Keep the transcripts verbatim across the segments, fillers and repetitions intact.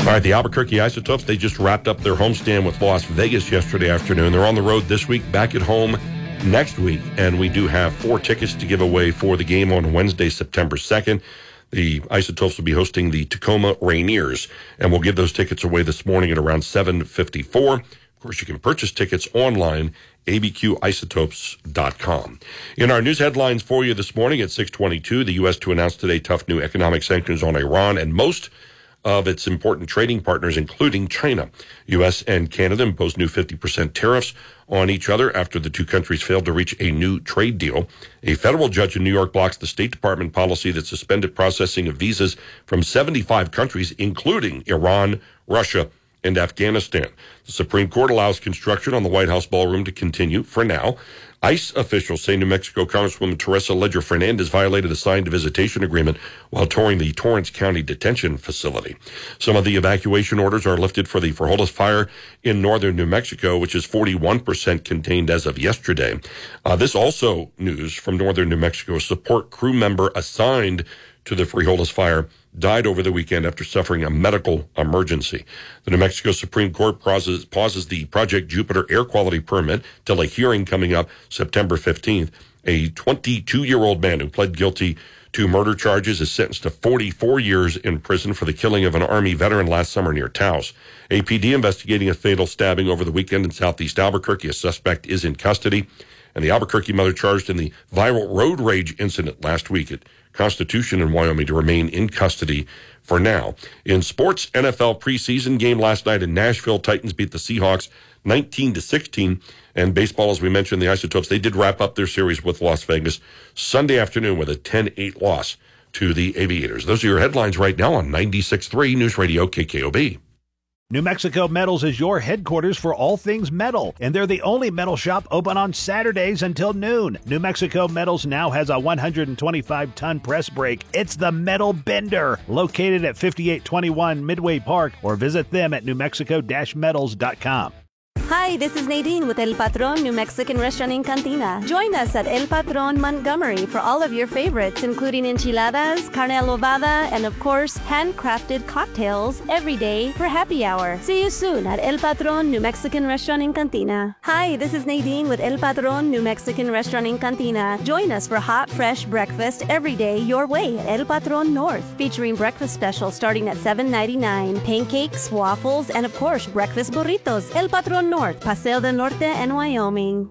All right, the Albuquerque Isotopes, they just wrapped up their homestand with Las Vegas yesterday afternoon. They're on the road this week, back at home next week, and we do have four tickets to give away for the game on Wednesday, September second. The Isotopes will be hosting the Tacoma Rainiers, and we'll give those tickets away this morning at around seven fifty-four. Of course, you can purchase tickets online, a b q isotopes dot com. In our news headlines for you this morning at six twenty-two, the U S to announce today tough new economic sanctions on Iran and most of its important trading partners, including China. U S and Canada imposed new fifty percent tariffs on each other after the two countries failed to reach a new trade deal. A federal judge in New York blocks the State Department policy that suspended processing of visas from seventy-five countries, including Iran, Russia, and Afghanistan. The Supreme Court allows construction on the White House ballroom to continue for now. ICE officials say New Mexico Congresswoman Teresa Ledger Fernandez violated a signed visitation agreement while touring the Torrance County Detention Facility. Some of the evacuation orders are lifted for the Frijoles fire in northern New Mexico, which is forty-one percent contained as of yesterday. Uh, this also news from northern New Mexico. A support crew member assigned to the Frijoles fire died over the weekend after suffering a medical emergency. The New Mexico Supreme Court pauses, pauses the Project Jupiter air quality permit till a hearing coming up September fifteenth. A twenty-two-year-old man who pled guilty to murder charges is sentenced to forty-four years in prison for the killing of an Army veteran last summer near Taos. A P D investigating a fatal stabbing over the weekend in southeast Albuquerque. A suspect is in custody. And the Albuquerque mother charged in the viral road rage incident last week at Constitution in Wyoming to remain in custody for now. In sports, N F L preseason game last night in Nashville. Titans beat the Seahawks nineteen to sixteen. And baseball, as we mentioned, the Isotopes, they did wrap up their series with Las Vegas Sunday afternoon with a ten eight loss to the Aviators. Those are your headlines right now on ninety-six point three News Radio K K O B. New Mexico Metals is your headquarters for all things metal, and they're the only metal shop open on Saturdays until noon. New Mexico Metals now has a one hundred twenty-five ton press brake. It's the Metal Bender, located at fifty-eight twenty-one Midway Park, or visit them at new mexico dash metals dot com. Hi, this is Nadine with El Patron New Mexican Restaurant and Cantina. Join us at El Patron Montgomery for all of your favorites, including enchiladas, carne adobada, and of course, handcrafted cocktails every day for happy hour. See you soon at El Patron New Mexican Restaurant and Cantina. Hi, this is Nadine with El Patron New Mexican Restaurant and Cantina. Join us for hot, fresh breakfast every day your way at El Patron North, featuring breakfast specials starting at seven ninety-nine, pancakes, waffles, and of course, breakfast burritos. El Patron North. North, Paseo del Norte, and Wyoming.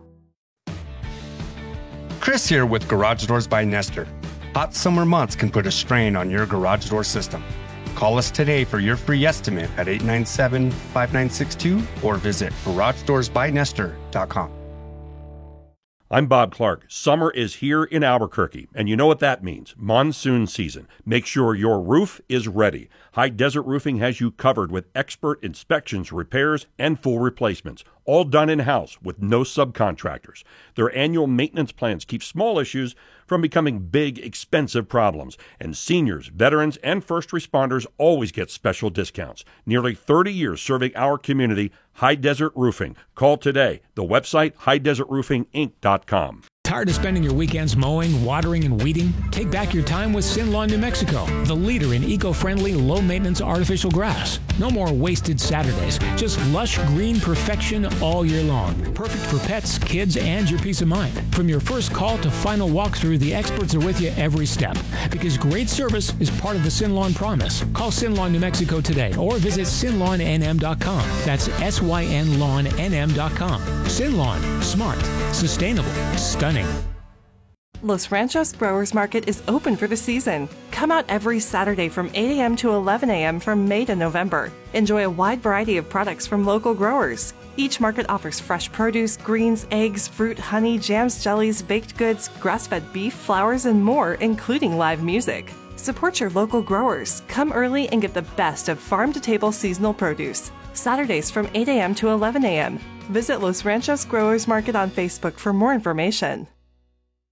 Chris here with Garage Doors by Nestor. Hot summer months can put a strain on your garage door system. Call us today for your free estimate at eight nine seven, five nine six two or visit garage doors by nestor dot com. I'm Bob Clark. Summer is here in Albuquerque, and you know what that means. Monsoon season. Make sure your roof is ready. High Desert Roofing has you covered with expert inspections, repairs, and full replacements, all done in-house with no subcontractors. Their annual maintenance plans keep small issues from becoming big, expensive problems. And seniors, veterans, and first responders always get special discounts. Nearly thirty years serving our community, High Desert Roofing. Call today. The website, high desert roofing inc dot com. Tired of spending your weekends mowing, watering, and weeding? Take back your time with Sin Lawn New Mexico, the leader in eco-friendly, low-maintenance artificial grass. No more wasted Saturdays, just lush green perfection all year long. Perfect for pets, kids, and your peace of mind. From your first call to final walkthrough, the experts are with you every step. Because great service is part of the Sin Lawn promise. Call Sin Lawn New Mexico today or visit sin lawn n m dot com. That's S Y N lawn n m dot com. Sin Lawn. Smart. Sustainable. Stunning. Los Ranchos Growers Market is open for the season. Come out every Saturday from eight a.m. to eleven a.m. from May to November. Enjoy a wide variety of products from local growers. Each market offers fresh produce, greens, eggs, fruit, honey, jams, jellies, baked goods, grass-fed beef, flowers, and more, including live music. Support your local growers. Come early and get the best of farm-to-table seasonal produce. Saturdays from eight a.m. to eleven a.m. Visit Los Ranchos Growers Market on Facebook for more information.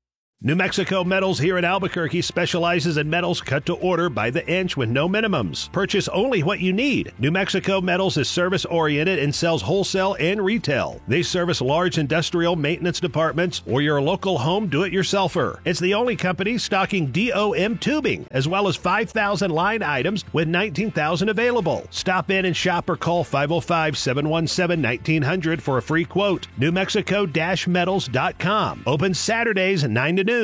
New Mexico Metals here in Albuquerque specializes in metals cut to order by the inch with no minimums. Purchase only what you need. New Mexico Metals is service-oriented and sells wholesale and retail. They service large industrial maintenance departments or your local home do-it-yourselfer. It's the only company stocking D O M tubing, as well as five thousand line items with nineteen thousand available. Stop in and shop or call five oh five, seven one seven, nineteen hundred for a free quote. New Mexico Metals dot com. Open Saturdays nine to noon.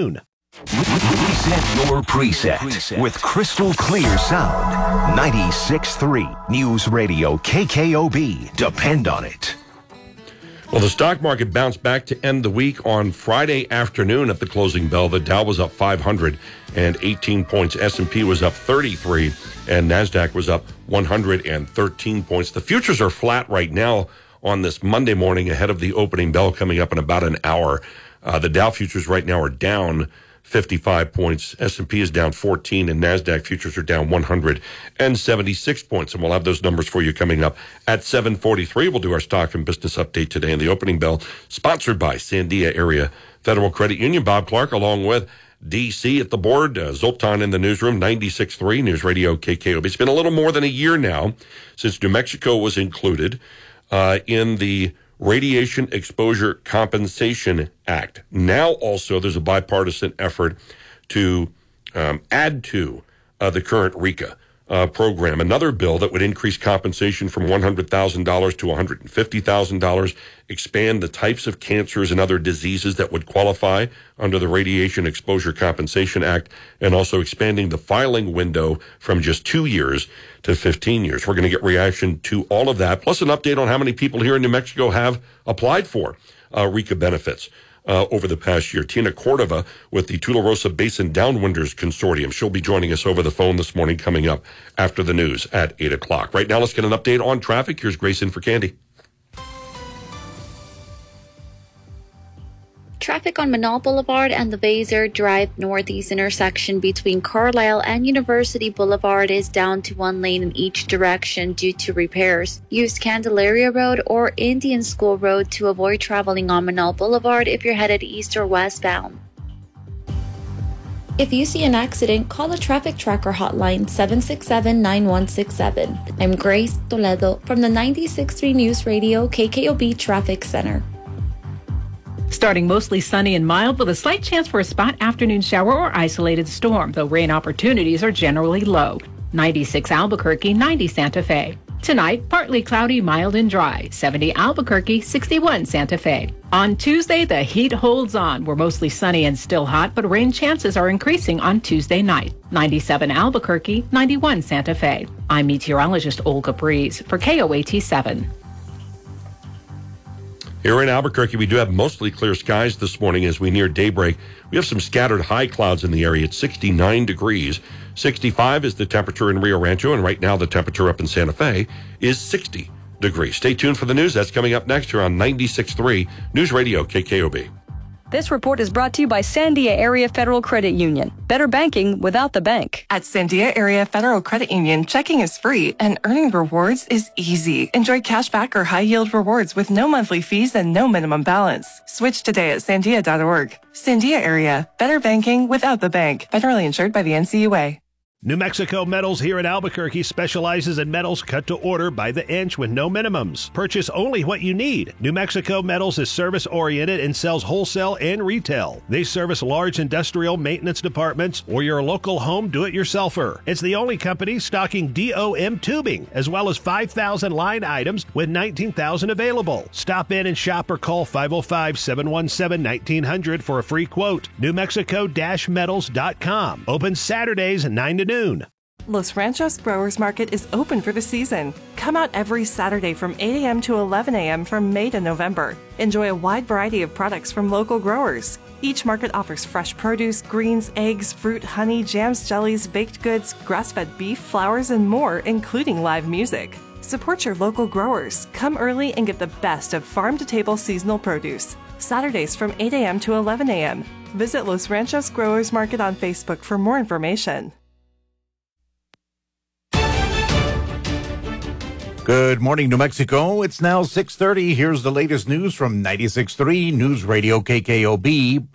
Reset your preset, preset with crystal clear sound. ninety-six point three News Radio K K O B. Depend on it. Well, the stock market bounced back to end the week on Friday afternoon at the closing bell. The Dow was up five hundred eighteen points. S and P was up thirty-three, and NASDAQ was up one hundred thirteen points. The futures are flat right now on this Monday morning ahead of the opening bell coming up in about an hour. Uh, the Dow futures right now are down fifty-five points. S and P is down fourteen, and NASDAQ futures are down one hundred seventy-six points. And we'll have those numbers for you coming up at seven forty-three. We'll do our stock and business update today in the opening bell, sponsored by Sandia Area Federal Credit Union. Bob Clark along with D C at the board, uh, Zoltan in the newsroom, ninety-six point three News Radio K K O B. It's been a little more than a year now since New Mexico was included uh, in the Radiation Exposure Compensation Act. Now also there's a bipartisan effort to um, add to uh, the current RECA uh, program another bill that would increase compensation from one hundred thousand dollars to one hundred fifty thousand dollars, expand the types of cancers and other diseases that would qualify under the Radiation Exposure Compensation Act, and also expanding the filing window from just two years to fifteen years. We're going to get reaction to all of that, plus an update on how many people here in New Mexico have applied for uh, RECA benefits uh, over the past year. Tina Cordova with the Tularosa Basin Downwinders Consortium. She'll be joining us over the phone this morning coming up after the news at eight o'clock. Right now, let's get an update on traffic. Here's Grace in for Candy. Traffic on Menaul Boulevard and the Vaser Drive Northeast intersection between Carlisle and University Boulevard is down to one lane in each direction due to repairs. Use Candelaria Road or Indian School Road to avoid traveling on Menaul Boulevard if you're headed east or westbound. If you see an accident, call a traffic tracker hotline seven six seven, nine one six seven. I'm Grace Toledo from the ninety-six point three News Radio K K O B Traffic Center. Starting mostly sunny and mild with a slight chance for a spot afternoon shower or isolated storm, though rain opportunities are generally low. ninety-six Albuquerque, ninety Santa Fe. Tonight, partly cloudy, mild and dry. seventy Albuquerque, sixty-one Santa Fe. On Tuesday, the heat holds on. We're mostly sunny and still hot, but rain chances are increasing on Tuesday night. ninety-seven Albuquerque, ninety-one Santa Fe. I'm meteorologist Olga Breeze for K O A T seven. Here in Albuquerque, we do have mostly clear skies this morning as we near daybreak. We have some scattered high clouds in the area. It's sixty-nine degrees. sixty-five is the temperature in Rio Rancho, and right now the temperature up in Santa Fe is sixty degrees. Stay tuned for the news. That's coming up next here on ninety-six point three News Radio K K O B. This report is brought to you by Sandia Area Federal Credit Union. Better banking without the bank. At Sandia Area Federal Credit Union, checking is free and earning rewards is easy. Enjoy cashback or high-yield rewards with no monthly fees and no minimum balance. Switch today at sandia dot org. Sandia Area, better banking without the bank. Federally insured by the N C U A. New Mexico Metals here in Albuquerque specializes in metals cut to order by the inch with no minimums. Purchase only what you need. New Mexico Metals is service-oriented and sells wholesale and retail. They service large industrial maintenance departments or your local home do-it-yourselfer. It's the only company stocking D O M tubing, as well as five thousand line items with nineteen thousand available. Stop in and shop or call five oh five, seven one seven, nineteen hundred for a free quote. New Mexico Metals dot com. Open Saturdays nine to noon. Los Ranchos Growers Market is open for the season. Come out every Saturday from eight a.m. to eleven a.m. from May to November. Enjoy a wide variety of products from local growers. Each market offers fresh produce, greens, eggs, fruit, honey, jams, jellies, baked goods, grass-fed beef, flowers, and more, including live music. Support your local growers. Come early and get the best of farm-to-table seasonal produce. Saturdays from eight a.m. to eleven a.m. Visit Los Ranchos Growers Market on Facebook for more information. Good morning, New Mexico. It's now six thirty. Here's the latest news from ninety-six point three News Radio K K O B.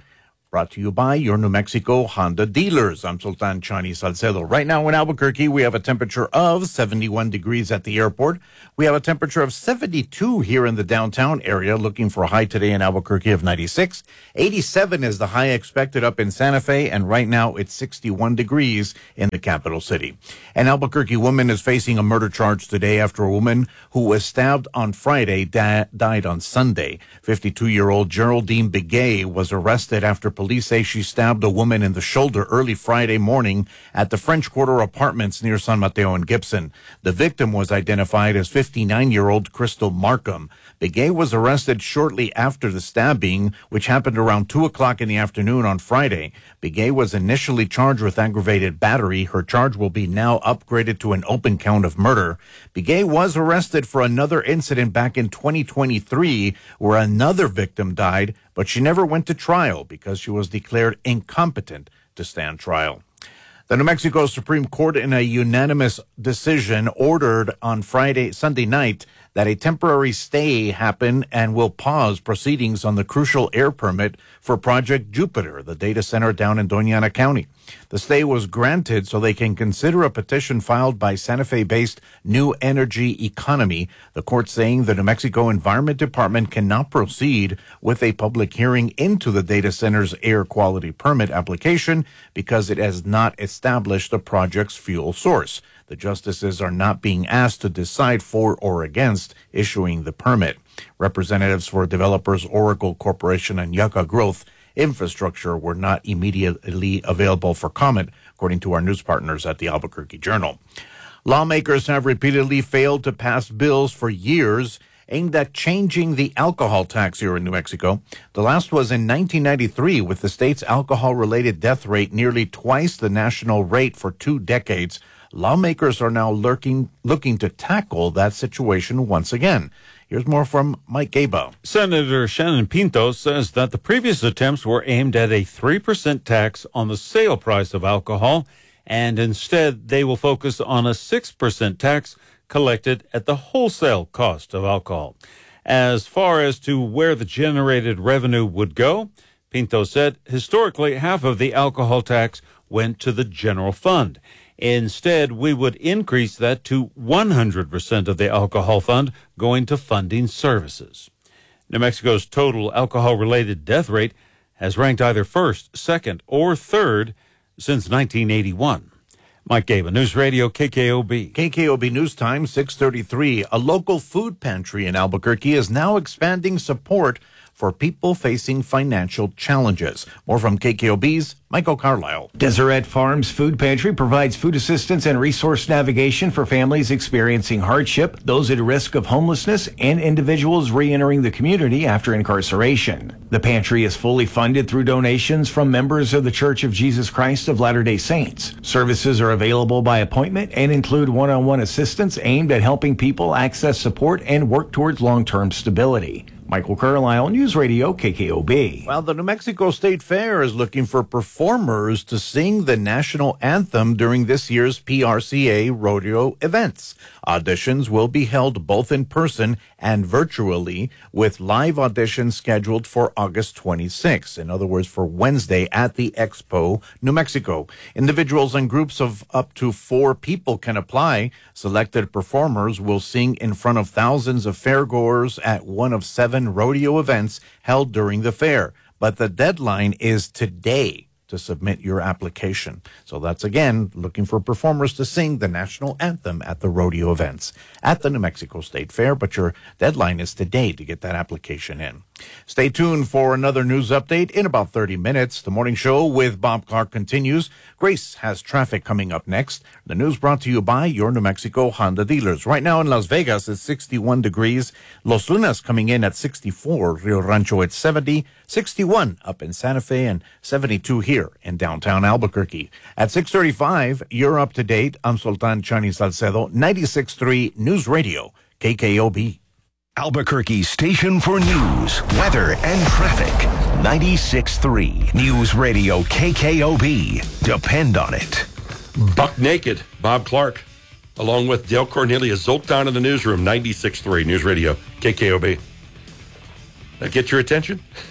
Brought to you by your New Mexico Honda dealers. I'm Sultan Chani Salcedo. Right now in Albuquerque, we have a temperature of seventy-one degrees at the airport. We have a temperature of seventy-two here in the downtown area, looking for a high today in Albuquerque of ninety-six. eighty-seven is the high expected up in Santa Fe, and right now it's sixty-one degrees in the capital city. An Albuquerque woman is facing a murder charge today after a woman who was stabbed on Friday da- died on Sunday. fifty-two-year-old Geraldine Begay was arrested after police Police say she stabbed a woman in the shoulder early Friday morning at the French Quarter Apartments near San Mateo and Gibson. The victim was identified as fifty-nine-year-old Crystal Markham. Begay was arrested shortly after the stabbing, which happened around two o'clock in the afternoon on Friday. Begay was initially charged with aggravated battery. Her charge will be now upgraded to an open count of murder. Begay was arrested for another incident back in twenty twenty-three where another victim died, but she never went to trial because she was declared incompetent to stand trial. The New Mexico Supreme Court, in a unanimous decision, ordered on Friday, Sunday night that a temporary stay happen and will pause proceedings on the crucial air permit for Project Jupiter, the data center down in Doña Ana County. The stay was granted so they can consider a petition filed by Santa Fe-based New Energy Economy, the court saying the New Mexico Environment Department cannot proceed with a public hearing into the data center's air quality permit application because it has not established the project's fuel source. The justices are not being asked to decide for or against issuing the permit. Representatives for developers Oracle Corporation and Yucca Growth Infrastructure were not immediately available for comment, according to our news partners at the Albuquerque Journal. Lawmakers have repeatedly failed to pass bills for years aimed at changing the alcohol tax here in New Mexico. The last was in nineteen ninety-three, with the state's alcohol-related death rate nearly twice the national rate for two decades. Lawmakers are now lurking, looking to tackle that situation once again. Here's more from Mike Gaba. Senator Shannon Pinto says that the previous attempts were aimed at a three percent tax on the sale price of alcohol, and instead they will focus on a six percent tax collected at the wholesale cost of alcohol. As far as to where the generated revenue would go, Pinto said historically half of the alcohol tax went to the general fund. Instead, we would increase that to one hundred percent of the alcohol fund going to funding services. New Mexico's total alcohol-related death rate has ranked either first, second, or third since nineteen eighty-one. Mike Gaba, News Radio, K K O B. K K O B News Time, six thirty-three. A local food pantry in Albuquerque is now expanding support for people facing financial challenges. More from K K O B's Michael Carlisle. Deseret Farms Food Pantry provides food assistance and resource navigation for families experiencing hardship, those at risk of homelessness, and individuals re-entering the community after incarceration. The pantry is fully funded through donations from members of the Church of Jesus Christ of Latter-day Saints. Services are available by appointment and include one-on-one assistance aimed at helping people access support and work towards long-term stability. Michael Carlisle, News Radio, K K O B. Well, the New Mexico State Fair is looking for performers to sing the national anthem during this year's P R C A rodeo events. Auditions will be held both in person and virtually, with live auditions scheduled for August twenty-sixth. In other words, for Wednesday at the Expo, New Mexico. Individuals and groups of up to four people can apply. Selected performers will sing in front of thousands of fairgoers at one of seven rodeo events held during the fair. But the deadline is today to submit your application. So that's, again, looking for performers to sing the national anthem at the rodeo events at the New Mexico State Fair. But your deadline is today to get that application in. Stay tuned for another news update in about thirty minutes. The morning show with Bob Clark continues. Grace has traffic coming up next. The news brought to you by your New Mexico Honda dealers. Right now in Las Vegas, it's sixty-one degrees. Los Lunas coming in at sixty-four. Rio Rancho at seventy. sixty-one up in Santa Fe and seventy-two here in downtown Albuquerque. At six thirty-five, you're up to date. I'm Sultan Chani Salcedo, ninety-six point three News Radio, K K O B. Albuquerque's station for news, weather, and traffic. ninety-six point three News Radio K K O B. Depend on it. Buck naked, Bob Clark, along with Dale Cornelius, Zoltan in the newsroom, ninety-six point three News Radio K K O B. That get your attention?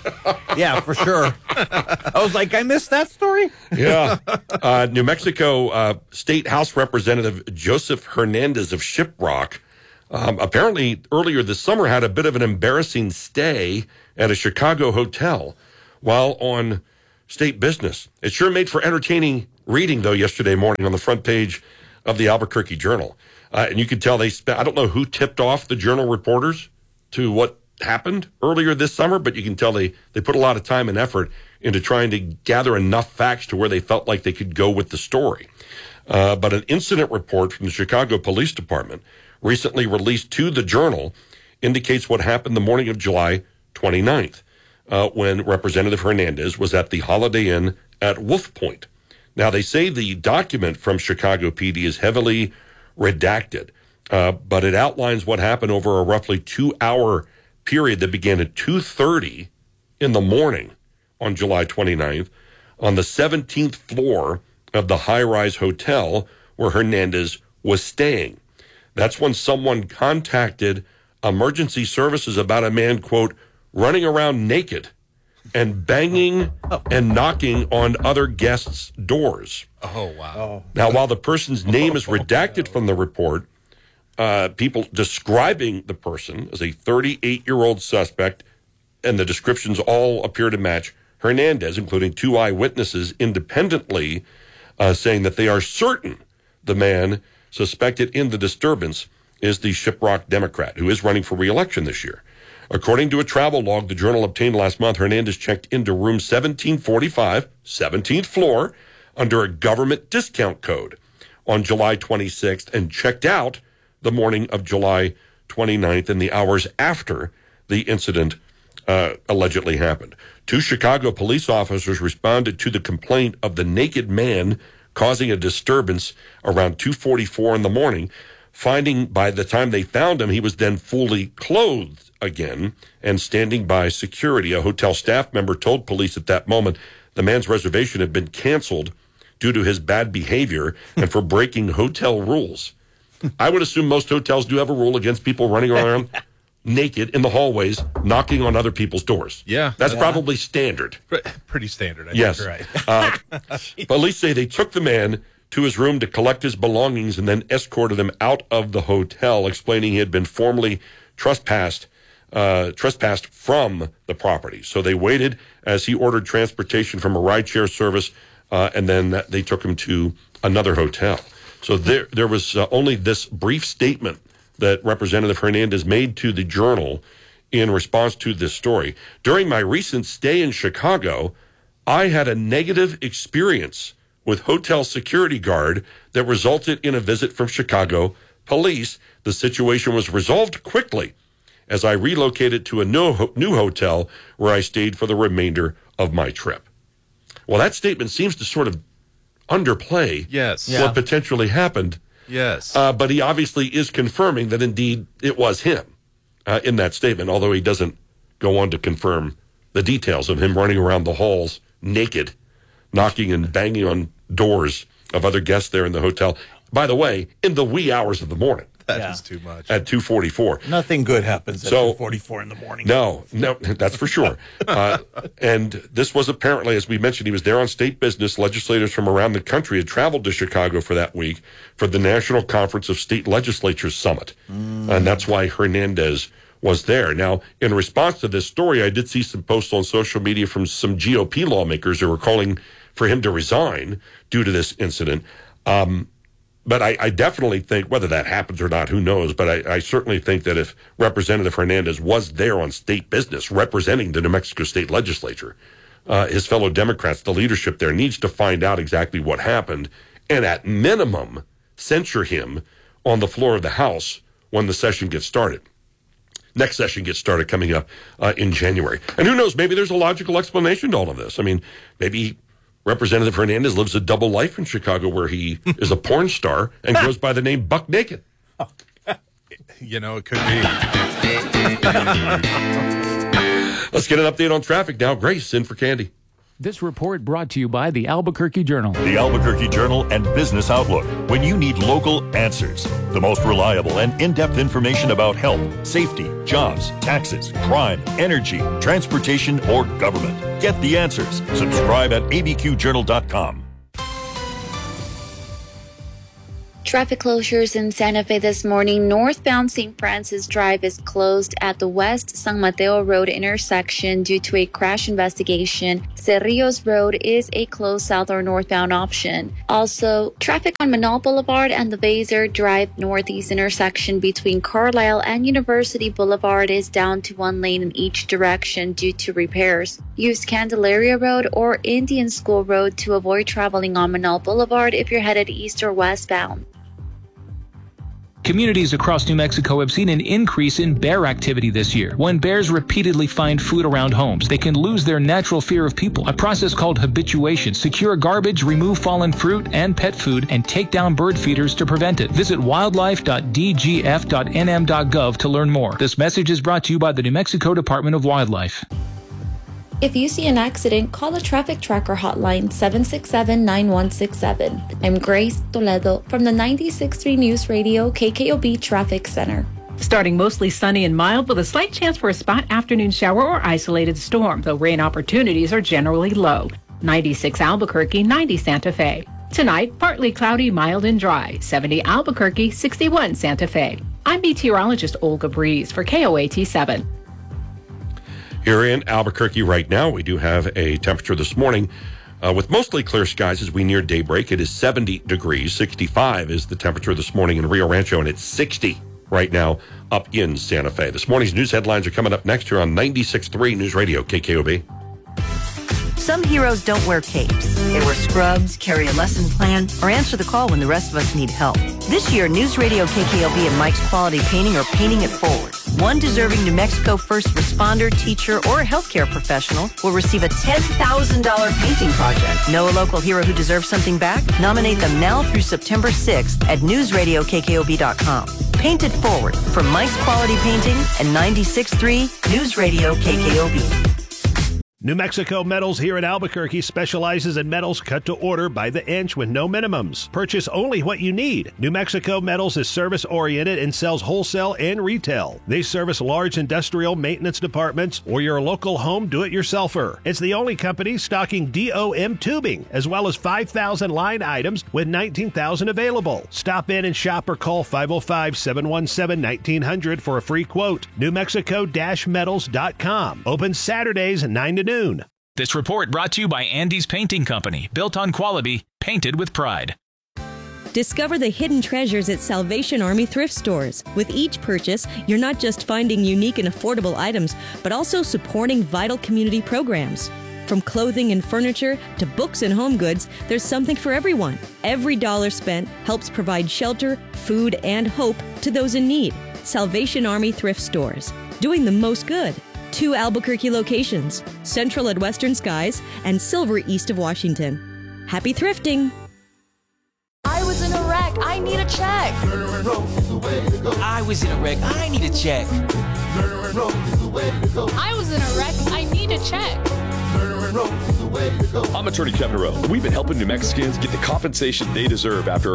Yeah, for sure. I was like, I missed that story? Yeah. Uh, New Mexico uh, State House Representative Joseph Hernandez of Shiprock um, apparently earlier this summer had a bit of an embarrassing stay at a Chicago hotel while on state business. It sure made for entertaining reading, though, yesterday morning on the front page of the Albuquerque Journal. Uh, and you could tell they spent, I don't know who tipped off the Journal reporters to what happened earlier this summer, but you can tell they, they put a lot of time and effort into trying to gather enough facts to where they felt like they could go with the story. Uh, but an incident report from the Chicago Police Department recently released to the Journal indicates what happened the morning of July twenty-ninth, uh, when Representative Hernandez was at the Holiday Inn at Wolf Point. Now, they say the document from Chicago P D is heavily redacted, uh, but it outlines what happened over a roughly two-hour period that began at two thirty in the morning on July twenty-ninth on the seventeenth floor of the high-rise hotel where Hernandez was staying. That's when someone contacted emergency services about a man, quote, running around naked and banging and knocking on other guests' doors. Oh, wow. Now, while the person's name is redacted from the report, uh, people describing the person as a thirty-eight-year-old suspect, and the descriptions all appear to match Hernandez, including two eyewitnesses independently uh, saying that they are certain the man suspected in the disturbance is the Shiprock Democrat, who is running for re-election this year. According to a travel log the Journal obtained last month, Hernandez checked into room seventeen forty-five, seventeenth floor, under a government discount code on July twenty-sixth and checked out the morning of July twenty-ninth in the hours after the incident uh, allegedly happened. Two Chicago police officers responded to the complaint of the naked man causing a disturbance around two forty-four in the morning, finding by the time they found him, he was then fully clothed again and standing by security. A hotel staff member told police at that moment the man's reservation had been canceled due to his bad behavior and for breaking hotel rules. I would assume most hotels do have a rule against people running around naked in the hallways, knocking on other people's doors. Yeah. That's yeah. probably standard. Pretty standard, I yes. think you're right. uh, police say they took the man to his room to collect his belongings and then escorted him out of the hotel, explaining he had been formally trespassed, uh, trespassed from the property. So they waited as he ordered transportation from a rideshare service, uh, and then they took him to another hotel. So there, there was uh, only this brief statement that Representative Hernandez made to the Journal in response to this story. During my recent stay in Chicago, I had a negative experience with hotel security guard that resulted in a visit from Chicago police. The situation was resolved quickly as I relocated to a new, new hotel where I stayed for the remainder of my trip. Well, that statement seems to sort of underplay yes. what yeah. potentially happened. Yes. Uh, but he obviously is confirming that indeed it was him uh, in that statement, although he doesn't go on to confirm the details of him running around the halls naked, knocking and banging on doors of other guests there in the hotel. By the way, in the wee hours of the morning. That yeah. is too much. At two forty-four. Nothing good happens at so, two forty-four in the morning. No, no, that's for sure. uh, and this was apparently, as we mentioned, he was there on state business. Legislators from around the country had traveled to Chicago for that week for the National Conference of State Legislatures Summit. Mm. And that's why Hernandez was there. Now, in response to this story, I did see some posts on social media from some G O P lawmakers who were calling for him to resign due to this incident. Um, But I, I definitely think, whether that happens or not, who knows, but I, I certainly think that if Representative Hernandez was there on state business representing the New Mexico State Legislature, uh, his fellow Democrats, the leadership there, needs to find out exactly what happened and at minimum censure him on the floor of the House when the session gets started. Next session gets started coming up uh, in January. And who knows, maybe there's a logical explanation to all of this. I mean, maybe Representative Hernandez lives a double life in Chicago where he is a porn star and goes by the name Buck Naked. You know, it could be. Let's get an update on traffic now. Grace, in for Candy. This report brought to you by the Albuquerque Journal. The Albuquerque Journal and Business Outlook. When you need local answers, the most reliable and in-depth information about health, safety, jobs, taxes, crime, energy, transportation, or government. Get the answers. Subscribe at a b q journal dot com. Traffic closures in Santa Fe this morning. Northbound Saint Francis Drive is closed at the West San Mateo Road intersection due to a crash investigation. Cerrillos Road is a closed south or northbound option. Also, traffic on Manal Boulevard and the Vaser Drive northeast intersection between Carlisle and University Boulevard is down to one lane in each direction due to repairs. Use Candelaria Road or Indian School Road to avoid traveling on Manal Boulevard if you're headed east or westbound. Communities across New Mexico have seen an increase in bear activity this year. When bears repeatedly find food around homes, they can lose their natural fear of people. A process called habituation. Secure garbage, remove fallen fruit and pet food, and take down bird feeders to prevent it. Visit wildlife dot d g f dot n m dot gov to learn more. This message is brought to you by the New Mexico Department of Wildlife. If you see an accident, call the Traffic Tracker hotline seven six seven, nine one six seven. I'm Grace Toledo from the ninety-six point three News Radio K K O B Traffic Center. Starting mostly sunny and mild with a slight chance for a spot afternoon shower or isolated storm, though rain opportunities are generally low. ninety-six Albuquerque, ninety Santa Fe. Tonight, partly cloudy, mild and dry. seventy Albuquerque, sixty-one Santa Fe. I'm meteorologist Olga Breeze for K O A T seven. Here in Albuquerque right now, we do have a temperature this morning uh, with mostly clear skies as we near daybreak. It is seventy degrees. sixty-five is the temperature this morning in Rio Rancho, and it's sixty right now up in Santa Fe. This morning's news headlines are coming up next here on ninety-six point three News Radio K K O B. Some heroes don't wear capes. They wear scrubs, carry a lesson plan, or answer the call when the rest of us need help. This year, News Radio K K O B and Mike's Quality Painting are paying it forward. One deserving New Mexico first responder, teacher, or healthcare professional will receive a ten thousand dollars painting project. Know a local hero who deserves something back? Nominate them now through September sixth at news radio k k o b dot com. Paint it forward from Mike's Quality Painting and ninety-six point three News Radio K K O B. New Mexico Metals here in Albuquerque specializes in metals cut to order by the inch with no minimums. Purchase only what you need. New Mexico Metals is service-oriented and sells wholesale and retail. They service large industrial maintenance departments or your local home do-it-yourselfer. It's the only company stocking D O M tubing, as well as five thousand line items with nineteen thousand available. Stop in and shop or call five oh five, seven one seven, nineteen hundred for a free quote. new mexico dash metals dot com. Open Saturdays nine to noon. This report brought to you by Andy's Painting Company. Built on quality, painted with pride. Discover the hidden treasures at Salvation Army thrift stores. With each purchase, you're not just finding unique and affordable items, but also supporting vital community programs. From clothing and furniture to books and home goods, there's something for everyone. Every dollar spent helps provide shelter, food, and hope to those in need. Salvation Army thrift stores, doing the most good. Two Albuquerque locations, Central at Western Skies and Silver east of Washington. Happy thrifting! I was in a wreck. I need a check. I was in a wreck. I need a check. I was in a wreck. I need a check. I'm Attorney Kevin Rowe. We've been helping New Mexicans get the compensation they deserve after